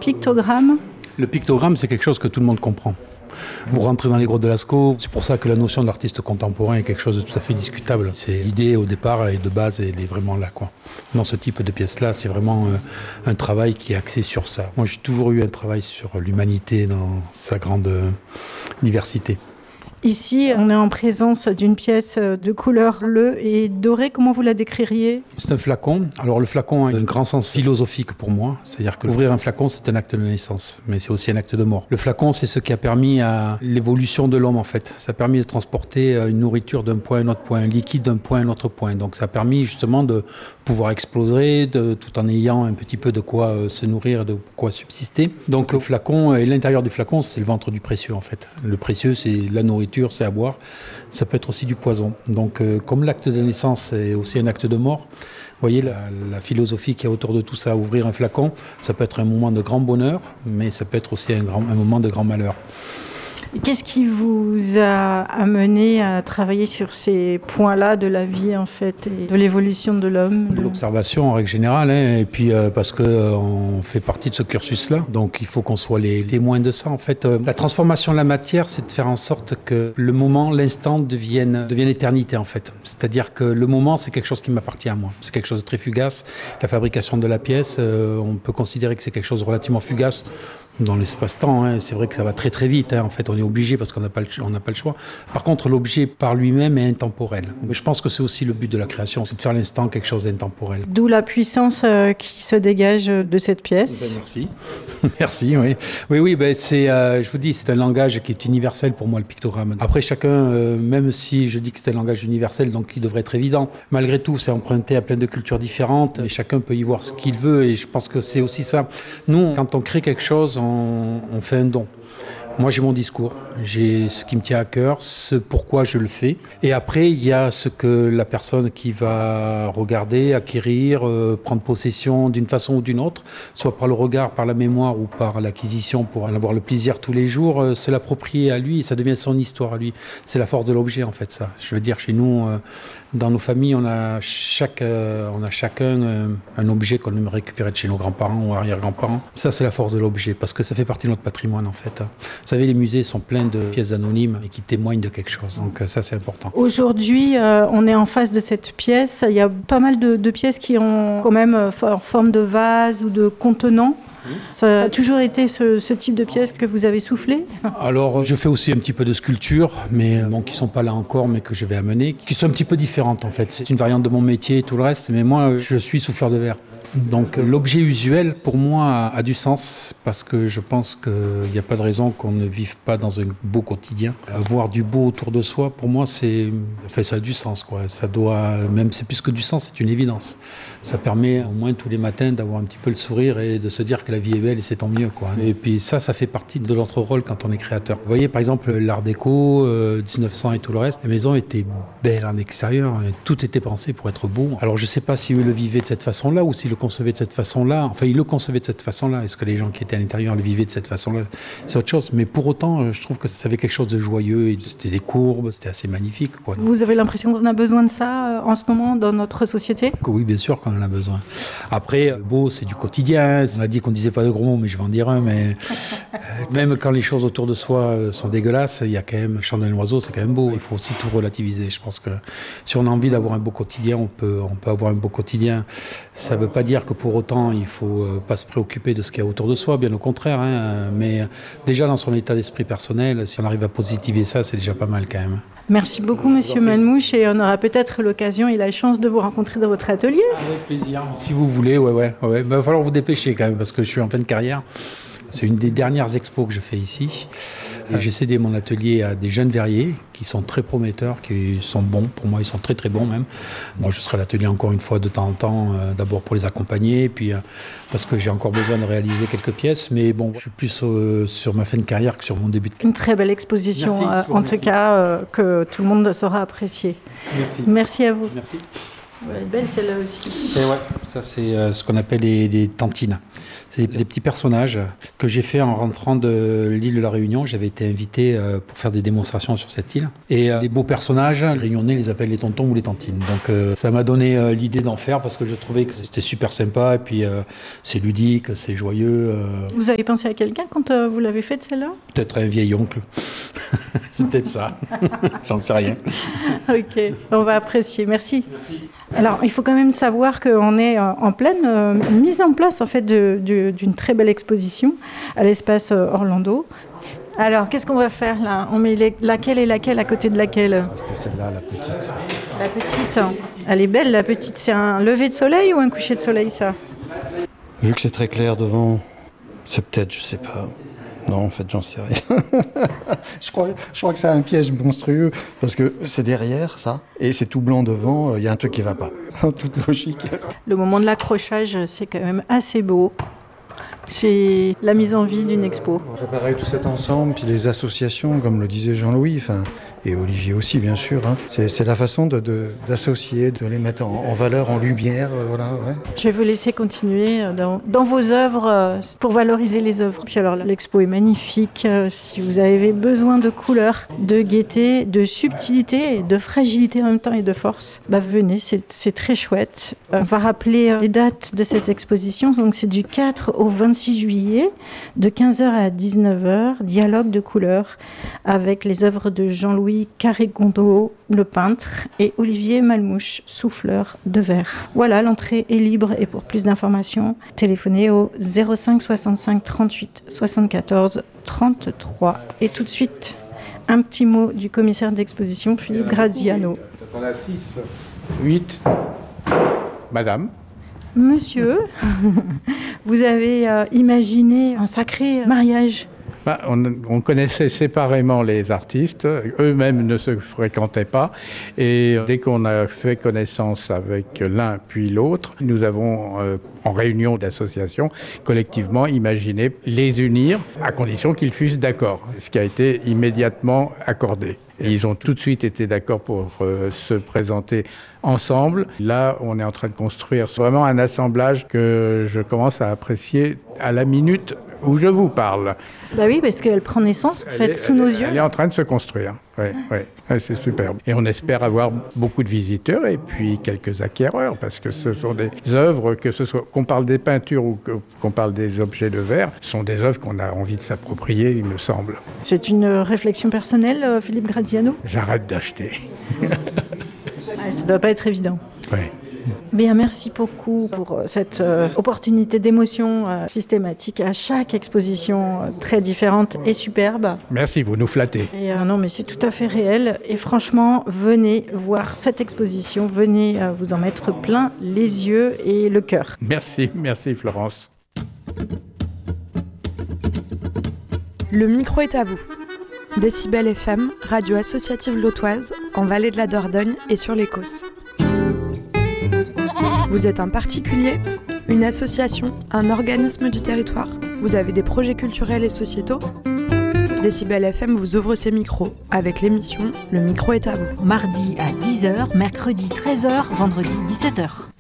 pictogramme? Le pictogramme, c'est quelque chose que tout le monde comprend. Vous rentrez dans les grottes de Lascaux, c'est pour ça que la notion d'artiste contemporain est quelque chose de tout à fait discutable. C'est l'idée au départ et de base, elle est vraiment là, quoi. Dans ce type de pièce-là, c'est vraiment un travail qui est axé sur ça. Moi, j'ai toujours eu un travail sur l'humanité dans sa grande diversité. Ici, on est en présence d'une pièce de couleur bleue et dorée. Comment vous la décririez? C'est un flacon. Alors le flacon a un grand sens philosophique pour moi. C'est-à-dire que ouvrir un flacon, c'est un acte de naissance, mais c'est aussi un acte de mort. Le flacon, c'est ce qui a permis à l'évolution de l'homme, en fait. Ça a permis de transporter une nourriture d'un point à un autre point, un liquide d'un point à un autre point. Donc ça a permis justement de pouvoir exploser tout en ayant un petit peu de quoi se nourrir, de quoi subsister. Donc le flacon et l'intérieur du flacon, c'est le ventre du précieux, en fait. Le précieux, c'est la nourriture, c'est à boire. Ça peut être aussi du poison. Donc comme l'acte de naissance est aussi un acte de mort, vous voyez la philosophie qu'il y a autour de tout ça. Ouvrir un flacon, ça peut être un moment de grand bonheur, mais ça peut être aussi un moment de grand malheur. Qu'est-ce qui vous a amené à travailler sur ces points-là de la vie, en fait, et de l'évolution de l'homme? L'observation en règle générale, et puis parce qu'on fait partie de ce cursus-là, donc il faut qu'on soit les témoins de ça, en fait. La transformation de la matière, c'est de faire en sorte que le moment, l'instant devienne éternité, en fait. C'est-à-dire que le moment, c'est quelque chose qui m'appartient à moi. C'est quelque chose de très fugace. La fabrication de la pièce, on peut considérer que c'est quelque chose de relativement fugace. Dans l'espace-temps, hein, c'est vrai que ça va très très vite. Hein. En fait, on est obligé parce qu'on n'a pas le choix. Par contre, l'objet par lui-même est intemporel. Mais je pense que c'est aussi le but de la création, c'est de faire l'instant quelque chose d'intemporel. D'où la puissance qui se dégage de cette pièce. Ben, merci. Merci, oui. Oui, ben, je vous dis, c'est un langage qui est universel pour moi, le pictogramme. Après, chacun, même si je dis que c'est un langage universel, donc qui devrait être évident, malgré tout, c'est emprunté à plein de cultures différentes et chacun peut y voir ce qu'il veut et je pense que c'est aussi ça. Nous, quand on crée quelque chose, on fait un don. Moi, j'ai mon discours, j'ai ce qui me tient à cœur, ce pourquoi je le fais. Et après, il y a ce que la personne qui va regarder, acquérir, prendre possession d'une façon ou d'une autre, soit par le regard, par la mémoire ou par l'acquisition pour en avoir le plaisir tous les jours, se l'approprier à lui et ça devient son histoire à lui. C'est la force de l'objet, en fait, ça. Je veux dire, chez nous, dans nos familles, on a chacun un objet qu'on aime récupérer de chez nos grands-parents ou arrière-grands-parents. Ça, c'est la force de l'objet, parce que ça fait partie de notre patrimoine, en fait. Vous savez, les musées sont pleins de pièces anonymes et qui témoignent de quelque chose. Donc ça, c'est important. Aujourd'hui, on est en face de cette pièce. Il y a pas mal de pièces qui ont quand même en forme de vase ou de contenant. Ça a toujours été ce type de pièce que vous avez soufflé? Alors, je fais aussi un petit peu de sculpture, mais qui ne sont pas là encore, mais que je vais amener, qui sont un petit peu différentes en fait. C'est une variante de mon métier et tout le reste, mais moi, je suis souffleur de verre. Donc l'objet usuel, pour moi, a du sens parce que je pense qu'il n'y a pas de raison qu'on ne vive pas dans un beau quotidien. Avoir du beau autour de soi, pour moi, ça a du sens, quoi. Ça doit, même c'est plus que du sens, c'est une évidence. Ça permet au moins tous les matins d'avoir un petit peu le sourire et de se dire que la vie est belle et c'est tant mieux, quoi. Et puis ça fait partie de notre rôle quand on est créateur. Vous voyez, par exemple, l'art déco, 1900 et tout le reste, les maisons étaient belles en extérieur, tout était pensé pour être beau. Alors je ne sais pas si eux le vivaient de cette façon-là ou si le concevaient de cette façon-là. Enfin, ils le concevaient de cette façon-là. Est-ce que les gens qui étaient à l'intérieur le vivaient de cette façon-là? C'est autre chose. Mais pour autant, je trouve que ça avait quelque chose de joyeux. C'était des courbes, c'était assez magnifique, quoi. Vous avez l'impression qu'on a besoin de ça en ce moment dans notre société? Oui, bien sûr qu'on en a besoin. Après, beau, c'est du quotidien. On a dit qu'on ne disait pas de gros mots, mais je vais en dire un. Mais même quand les choses autour de soi sont dégueulasses, il y a quand même le chant d'un oiseau, c'est quand même beau. Il faut aussi tout relativiser. Je pense que si on a envie d'avoir un beau quotidien, on peut avoir un beau quotidien. Ça ne veut pas dire que pour autant, il ne faut pas se préoccuper de ce qu'il y a autour de soi, bien au contraire. Hein. Mais déjà, dans son état d'esprit personnel, si on arrive à positiver ça, c'est déjà pas mal quand même. Merci beaucoup, Monsieur Manmouche, et on aura peut-être l'occasion et la chance de vous rencontrer dans votre atelier. Avec plaisir. Si vous voulez, ouais. Il va falloir vous dépêcher quand même, parce que je suis en fin de carrière. C'est une des dernières expos que je fais ici. Et j'ai cédé mon atelier à des jeunes verriers qui sont très prometteurs, qui sont bons. Pour moi, ils sont très très bons même. Moi, je serai à l'atelier encore une fois de temps en temps, d'abord pour les accompagner, puis parce que j'ai encore besoin de réaliser quelques pièces. Mais bon, je suis plus sur ma fin de carrière que sur mon début de carrière. Une très belle exposition, en tout cas, que tout le monde saura apprécier. Merci. Merci à vous. Merci. Elle est belle celle-là aussi. Et ouais, ça c'est ce qu'on appelle des tantines. C'est des petits personnages que j'ai fait en rentrant de l'île de la Réunion. J'avais été invité pour faire des démonstrations sur cette île. Et les beaux personnages, les Réunionnais les appellent les tontons ou les tantines. Donc ça m'a donné l'idée d'en faire parce que je trouvais que c'était super sympa et puis c'est ludique, c'est joyeux. Vous avez pensé à quelqu'un quand vous l'avez fait celle-là? Peut-être un vieil oncle. C'est peut-être ça. J'en sais rien. Ok, on va apprécier. Merci. Alors, il faut quand même savoir qu'on est en pleine mise en place en fait d'une très belle exposition à l'espace Orlando. Alors, qu'est-ce qu'on va faire là? On met laquelle et laquelle à côté de laquelle? C'était celle-là, la petite. La petite. Elle est belle, la petite. C'est un lever de soleil ou un coucher de soleil, ça? Vu que c'est très clair devant, c'est peut-être, je sais pas. Non, en fait, j'en sais rien. je crois que c'est un piège monstrueux, parce que c'est derrière, ça, et c'est tout blanc devant, il y a un truc qui va pas. En toute logique. Le moment de l'accrochage, c'est quand même assez beau. C'est la mise en vie d'une expo. On préparait tout cet ensemble, puis les associations, comme le disait Jean-Louis, et Olivier aussi, bien sûr. C'est la façon d'associer, de les mettre en valeur, en lumière. Voilà, ouais. Je vais vous laisser continuer dans vos œuvres pour valoriser les œuvres. Puis alors, l'expo est magnifique. Si vous avez besoin de couleurs, de gaieté, de subtilité, de fragilité en même temps et de force, venez, c'est très chouette. On va rappeler les dates de cette exposition. Donc, c'est du 4 au 26 juillet, de 15h à 19h, dialogue de couleurs avec les œuvres de Jean-Louis Carré-Gondo, le peintre, et Olivier Malmouche, souffleur de verre. Voilà, l'entrée est libre et pour plus d'informations, téléphonez au 05 65 38 74 33. Et tout de suite, un petit mot du commissaire d'exposition, Philippe Graziano. On a 6, 8, Madame. Monsieur, vous avez imaginé un sacré mariage. On connaissait séparément les artistes, eux-mêmes ne se fréquentaient pas, et dès qu'on a fait connaissance avec l'un puis l'autre, nous avons, en réunion d'association, collectivement imaginé les unir à condition qu'ils fussent d'accord, ce qui a été immédiatement accordé. Et ils ont tout de suite été d'accord pour se présenter ensemble. Là, on est en train de construire vraiment un assemblage que je commence à apprécier à la minute où je vous parle. Oui, parce qu'elle prend naissance en fait, sous nos yeux. Elle est en train de se construire. Ouais, c'est superbe. Et on espère avoir beaucoup de visiteurs et puis quelques acquéreurs, parce que ce sont des œuvres, que ce soit qu'on parle des peintures ou qu'on parle des objets de verre, sont des œuvres qu'on a envie de s'approprier, il me semble. C'est une réflexion personnelle, Philippe Graziano? J'arrête d'acheter. Ça ne doit pas être évident. Oui. Bien, merci beaucoup pour cette opportunité d'émotion systématique à chaque exposition très différente et superbe. Merci, vous nous flattez. Et non, mais c'est tout à fait réel. Et franchement, venez voir cette exposition, venez vous en mettre plein les yeux et le cœur. Merci Florence. Le micro est à vous. Décibel FM, radio associative lotoise, en Vallée de la Dordogne et sur l'Écosse. Vous êtes un particulier, une association, un organisme du territoire. Vous avez des projets culturels et sociétaux. Décibel FM vous ouvre ses micros avec l'émission Le micro est à vous. Mardi à 10h, mercredi 13h, vendredi 17h.